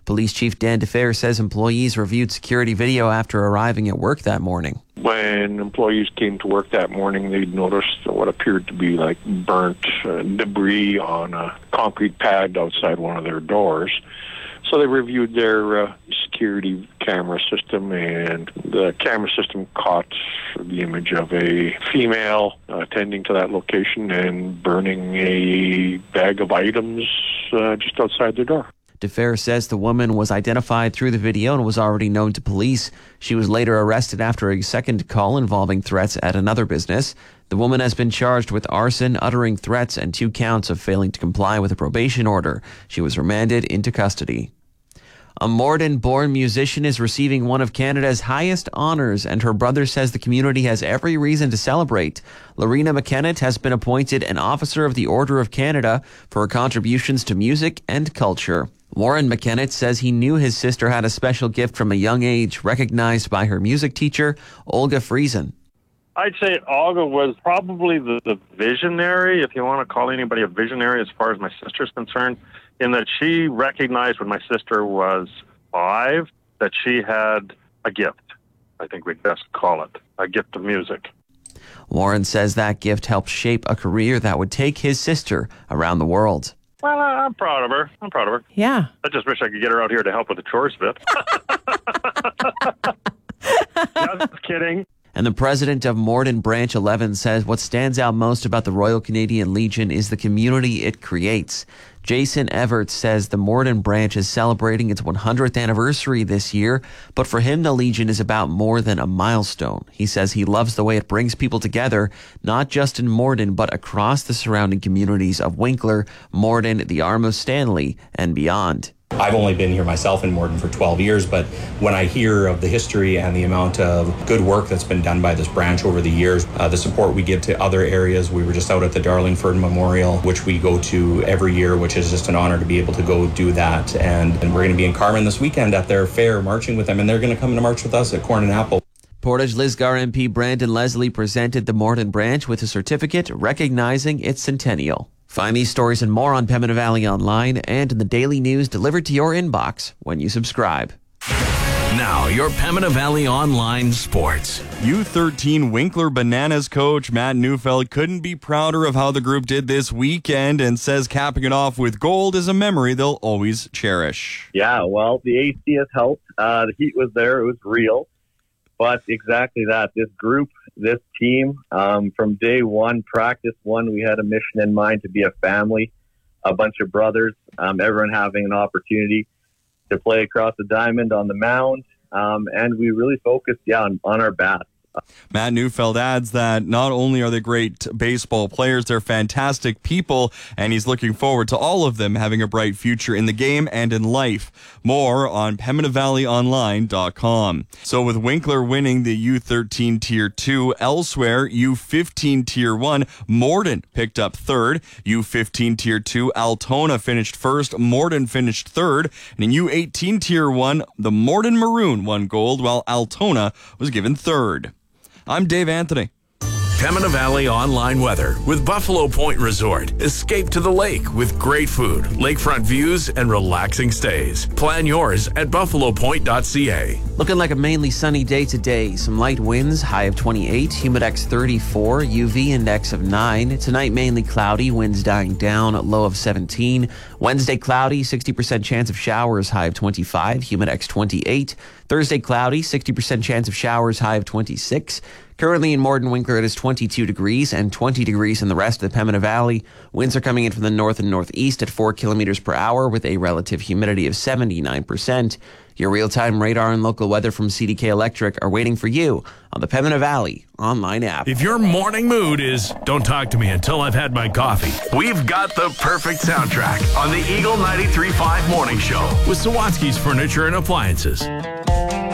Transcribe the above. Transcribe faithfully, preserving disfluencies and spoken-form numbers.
Police Chief Dan DeFer says employees reviewed security video after arriving at work that morning. When employees came to work that morning, they noticed what appeared to be like burnt uh, debris on a concrete pad outside one of their doors. So they reviewed their uh, security camera system, and the camera system caught the image of a female uh, attending to that location and burning a bag of items uh, just outside their door. DeFer says the woman was identified through the video and was already known to police. She was later arrested after a second call involving threats at another business. The woman has been charged with arson, uttering threats, and two counts of failing to comply with a probation order. She was remanded into custody. A Morden-born musician is receiving one of Canada's highest honors, and her brother says the community has every reason to celebrate. Lorena McKennett has been appointed an Officer of the Order of Canada for her contributions to music and culture. Warren McKennett says he knew his sister had a special gift from a young age, recognized by her music teacher, Olga Friesen. I'd say Olga was probably the, the visionary, if you want to call anybody a visionary as far as my sister's concerned, in that she recognized when my sister was five that she had a gift. I think we'd best call it a gift of music. Warren says that gift helped shape a career that would take his sister around the world. Well, I'm proud of her. I'm proud of her. Yeah. I just wish I could get her out here to help with the chores bit. Just kidding. And the president of Morden Branch eleven says what stands out most about the Royal Canadian Legion is the community it creates. Jason Everts says the Morden Branch is celebrating its one hundredth anniversary this year, but for him the Legion is about more than a milestone. He says he loves the way it brings people together, not just in Morden, but across the surrounding communities of Winkler, Morden, the Arm of Stanley, and beyond. I've only been here myself in Morden for twelve years, but when I hear of the history and the amount of good work that's been done by this branch over the years, uh, the support we give to other areas, we were just out at the Darlingford Memorial, which we go to every year, which is just an honor to be able to go do that. And, and we're going to be in Carman this weekend at their fair, marching with them, and they're going to come to march with us at Corn and Apple. Portage Lisgar M P Brandon Leslie presented the Morden Branch with a certificate recognizing its centennial. Find these stories and more on Pembina Valley Online and in the daily news delivered to your inbox when you subscribe. Now, your Pembina Valley Online Sports. U thirteen Winkler Bananas coach Matt Neufeld couldn't be prouder of how the group did this weekend and says capping it off with gold is a memory they'll always cherish. Yeah, well, the A C has helped. Uh, the heat was there. It was real. But exactly that. This group, this team, um, from day one, practice one, we had a mission in mind to be a family, a bunch of brothers, um, everyone having an opportunity to play across the diamond on the mound. Um, and we really focused, yeah, on, on our bats. Matt Neufeld adds that not only are they great baseball players, they're fantastic people, and he's looking forward to all of them having a bright future in the game and in life. More on Pembina Valley Online dot com. So with Winkler winning the U thirteen Tier two, elsewhere, U fifteen Tier one, Morden picked up third. U fifteen Tier two, Altona finished first. Morden finished third. And in U eighteen Tier one, the Morden Maroon won gold, while Altona was given third. I'm Dave Anthony. Pembina Valley Online Weather with Buffalo Point Resort. Escape to the lake with great food, lakefront views, and relaxing stays. Plan yours at buffalo point dot c a. Looking like a mainly sunny day today. Some light winds, high of twenty-eight, humidex thirty-four, U V index of nine. Tonight mainly cloudy, winds dying down, low of seventeen. Wednesday cloudy, sixty percent chance of showers, high of twenty-five, humidex twenty-eight. Thursday cloudy, sixty percent chance of showers, high of twenty-six. Currently in Morden Winkler, it is twenty-two degrees and twenty degrees in the rest of the Pembina Valley. Winds are coming in from the north and northeast at four kilometers per hour with a relative humidity of seventy-nine percent. Your real-time radar and local weather from C D K Electric are waiting for you on the Pembina Valley Online app. If your morning mood is, don't talk to me until I've had my coffee, we've got the perfect soundtrack on the Eagle ninety-three point five Morning Show with Sawatsky's Furniture and Appliances.